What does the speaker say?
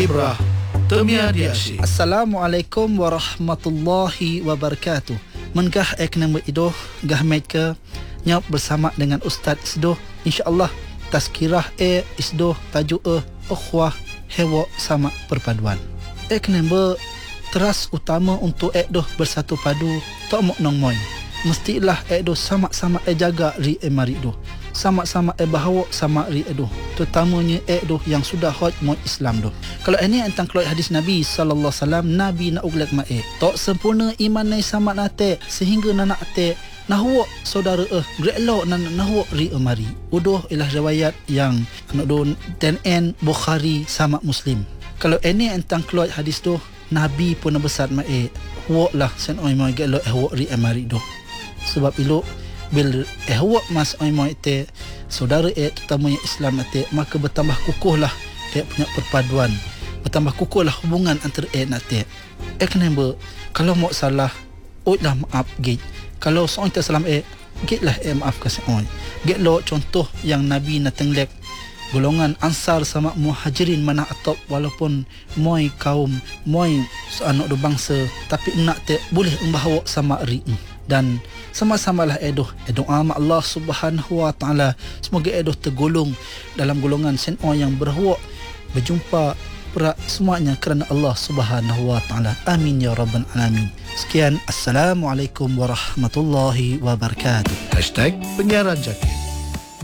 Ibrah Temia Diasyik. Assalamualaikum warahmatullahi wabarakatuh. Mengah eknam idoh gahmet ke nyap bersama dengan Ustaz Isdoh. InsyaAllah tazkirah Isdoh tajuk ukhwah hewa sama perpaduan. Eknam teras utama untuk doh bersatu padu tak mok nong moy. Mestilah doh sama-sama jaga ri mari doh. Sama-sama bahawa sama ri doh. Terutamanya doh yang sudah hoj mo Islam doh. Kalau ini tentang keluar hadis Nabi sallallahu alaihi wasallam, Nabi nak uglak mae. Tak sempurna iman nai sama nate sehingga nak ate nahwa saudara grelo nahwa ri mari. Udoh ialah riwayat yang anak don TNN Bukhari sama Muslim. Kalau ini tentang keluar hadis doh, Nabi pun besar mae. Huwa lah sen oi mai gelo huwa ri mari doh. Sebab ilo bil huwa mas oi mai te saudara terutamanya Islam ate, maka bertambah kukuhlah punya perpaduan, bertambah kukuhlah hubungan antara nate. Kenapa kalau mau salah lah maaf gate. Kalau seorang tersalam gate lah maaf kasih oi. Gate lo contoh yang Nabi natenglek golongan Ansar sama Muhajirin mana atop walaupun moi kaum moi anak do bangsa tapi nak te boleh membawa sama ri dan sama-samalah doa ma Allah Subhanahu wa taala semoga tergolong dalam golongan senoi yang berhawak berjumpa para semuanya kerana Allah Subhanahu wa taala. Amin ya rabbal alamin. Sekian, assalamualaikum warahmatullahi wabarakatuh. #penyiaran Jakir.